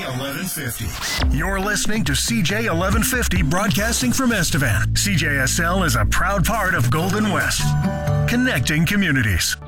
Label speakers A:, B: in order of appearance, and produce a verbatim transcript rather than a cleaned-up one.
A: eleven fifty. You're listening to C J eleven fifty, broadcasting from Estevan. C J S L is a proud part of Golden West, connecting communities.